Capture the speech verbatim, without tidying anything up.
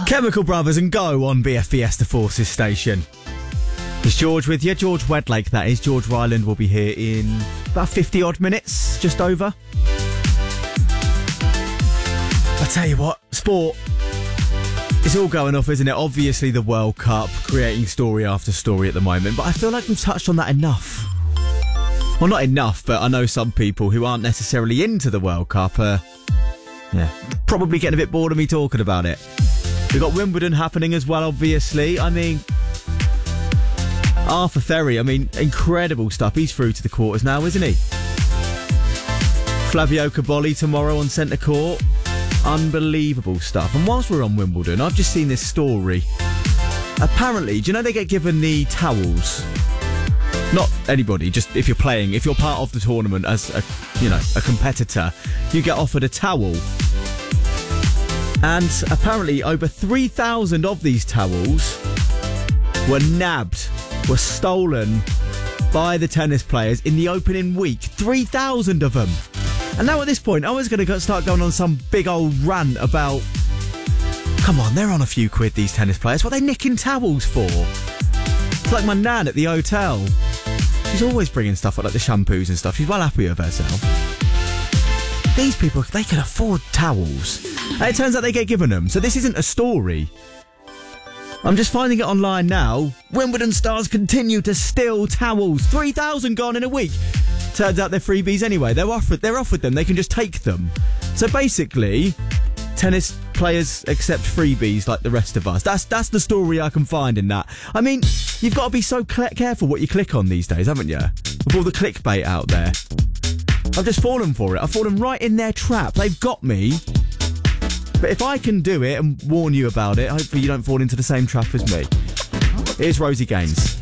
Chemical Brothers and Go on B F B S The Forces station. It's George with you, George Wedlake that is. George Ryland will be here in about fifty odd minutes, just over. I tell you what, sport, it's all going off, isn't it? Obviously the World Cup, creating story after story at the moment, but I feel like we've touched on that enough. Well, not enough, but I know some people who aren't necessarily into the World Cup are, yeah, probably getting a bit bored of me talking about it. We've got Wimbledon happening as well, obviously. I mean, Arthur Ferry, I mean, incredible stuff. He's through to the quarters now, isn't he? Flavio Cobolli tomorrow on centre court. Unbelievable stuff. And whilst we're on Wimbledon, I've just seen this story. Apparently, do you know they get given the towels? Not anybody, just if you're playing, if you're part of the tournament as a, you know, a competitor, you get offered a towel. And apparently over three thousand of these towels were nabbed, were stolen by the tennis players in the opening week. three thousand of them. And now at this point, I was going to start going on some big old rant about, come on, they're on a few quid, these tennis players. What are they nicking towels for? It's like my nan at the hotel. She's always bringing stuff like the shampoos and stuff. She's well happy with herself. These people, they can afford towels. And it turns out they get given them. So this isn't a story. I'm just finding it online now. Wimbledon stars continue to steal towels. three thousand gone in a week. Turns out they're freebies anyway. They're offered, they're offered them. They can just take them. So basically, tennis players accept freebies like the rest of us. That's that's the story I can find in that. I mean, you've got to be so cl- careful what you click on these days, haven't you? With all the clickbait out there. I've just fallen for it. I've fallen right in their trap. They've got me. But if I can do it and warn you about it, hopefully you don't fall into the same trap as me. Here's Rosie Gaines.